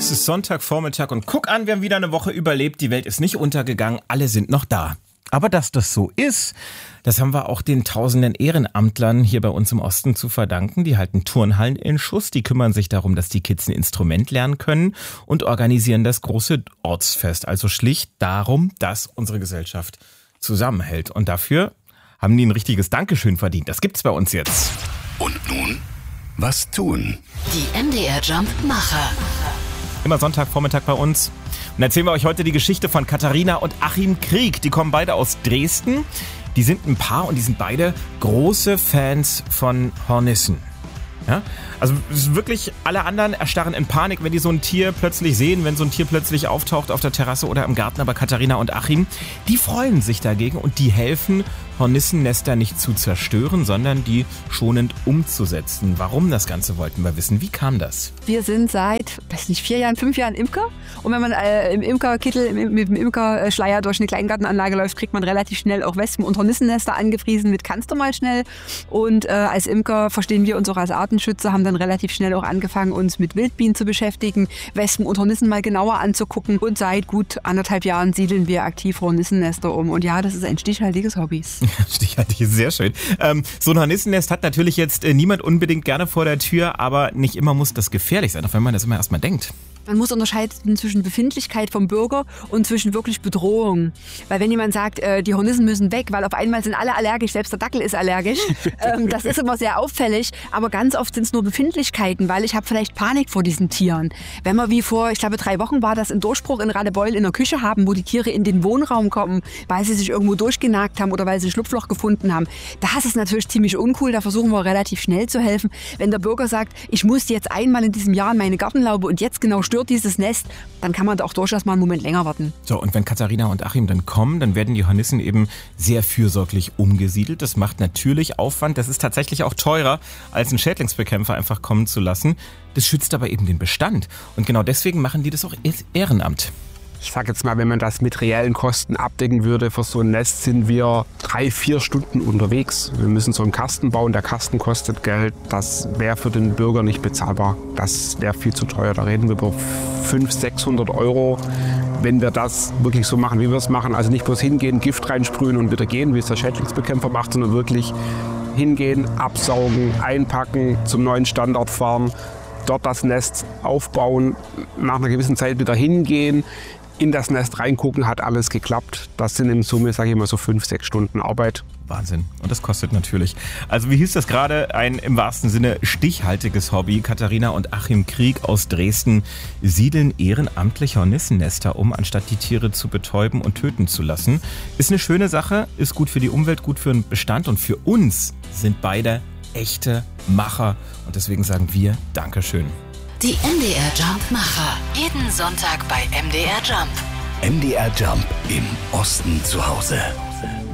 Es ist Sonntagvormittag und guck an, wir haben wieder eine Woche überlebt. Die Welt ist nicht untergegangen, alle sind noch da. Aber dass das so ist, das haben wir auch den tausenden Ehrenamtlern hier bei uns im Osten zu verdanken. Die halten Turnhallen in Schuss, die kümmern sich darum, dass die Kids ein Instrument lernen können und organisieren das große Ortsfest. Also schlicht darum, dass unsere Gesellschaft zusammenhält. Und dafür haben die ein richtiges Dankeschön verdient. Das gibt's bei uns jetzt. Und nun, was tun? Die MDR Jump Macher. Immer Sonntagvormittag bei uns. Und erzählen wir euch heute die Geschichte von Katharina und Achim Krieg. Die kommen beide aus Dresden. Die sind ein Paar und die sind beide große Fans von Hornissen. Ja? Also es ist wirklich, alle anderen erstarren in Panik, wenn die so ein Tier plötzlich sehen, wenn so ein Tier plötzlich auftaucht auf der Terrasse oder im Garten. Aber Katharina und Achim, die freuen sich dagegen und die helfen, Hornissennester nicht zu zerstören, sondern die schonend umzusetzen. Warum das Ganze wollten wir wissen. Wie kam das? Wir sind seit, 5 Jahren Imker. Und wenn man im Imkerkittel, mit dem Imkerschleier durch eine Kleingartenanlage läuft, kriegt man relativ schnell auch Wespen- und Hornissennester angepriesen mit kannst du mal schnell. Und als Imker verstehen wir uns auch als Artenschützer, haben dann relativ schnell auch angefangen, uns mit Wildbienen zu beschäftigen, Wespen und Hornissen mal genauer anzugucken. Und seit gut 1,5 Jahren siedeln wir aktiv Hornissennester um. Und ja, das ist ein stichhaltiges Hobby. Stichhaltig ist sehr schön. So ein Hornissennest hat natürlich jetzt niemand unbedingt gerne vor der Tür, aber nicht immer muss das gefährlich sein, auch wenn man das immer erstmal denkt. Man muss unterscheiden zwischen Befindlichkeit vom Bürger und zwischen wirklich Bedrohung. Weil wenn jemand sagt, die Hornissen müssen weg, weil auf einmal sind alle allergisch, selbst der Dackel ist allergisch, das ist immer sehr auffällig. Aber ganz oft sind es nur Befindlichkeiten, weil ich habe vielleicht Panik vor diesen Tieren. Wenn wir wie vor, ich glaube 3 Wochen war das, einen Durchbruch in Radebeul in der Küche haben, wo die Tiere in den Wohnraum kommen, weil sie sich irgendwo durchgenagt haben oder weil sie ein Schlupfloch gefunden haben. Das ist natürlich ziemlich uncool, da versuchen wir relativ schnell zu helfen. Wenn der Bürger sagt, ich muss jetzt einmal in diesem Jahr in meine Gartenlaube und jetzt genau stört dieses Nest, dann kann man da auch durchaus mal einen Moment länger warten. So, und wenn Katharina und Achim dann kommen, dann werden die Hornissen eben sehr fürsorglich umgesiedelt. Das macht natürlich Aufwand. Das ist tatsächlich auch teurer, als einen Schädlingsbekämpfer einfach kommen zu lassen. Das schützt aber eben den Bestand. Und genau deswegen machen die das auch als Ehrenamt. Ich sag jetzt mal, wenn man das mit reellen Kosten abdecken würde, für so ein Nest sind wir 3-4 Stunden unterwegs. Wir müssen so einen Kasten bauen, der Kasten kostet Geld. Das wäre für den Bürger nicht bezahlbar. Das wäre viel zu teuer. Da reden wir über 500-600 Euro, wenn wir das wirklich so machen, wie wir es machen. Also nicht bloß hingehen, Gift reinsprühen und wieder gehen, wie es der Schädlingsbekämpfer macht, sondern wirklich hingehen, absaugen, einpacken, zum neuen Standort fahren, dort das Nest aufbauen, nach einer gewissen Zeit wieder hingehen, in das Nest reingucken, hat alles geklappt. Das sind in Summe, sage ich mal, so 5-6 Stunden Arbeit. Wahnsinn. Und das kostet natürlich. Also wie hieß das gerade? Ein im wahrsten Sinne stichhaltiges Hobby. Katharina und Achim Krieg aus Dresden siedeln ehrenamtlich Hornissennester um, anstatt die Tiere zu betäuben und töten zu lassen. Ist eine schöne Sache, ist gut für die Umwelt, gut für den Bestand. Und für uns sind beide echte Macher. Und deswegen sagen wir Dankeschön. Die MDR Jump Macher. Jeden Sonntag bei MDR Jump. MDR Jump im Osten zu Hause.